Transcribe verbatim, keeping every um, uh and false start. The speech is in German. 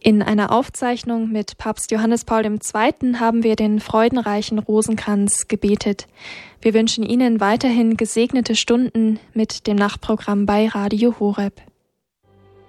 In einer Aufzeichnung mit Papst Johannes Paul der Zweite. Haben wir den freudenreichen Rosenkranz gebetet. Wir wünschen Ihnen weiterhin gesegnete Stunden mit dem Nachtprogramm bei Radio Horeb.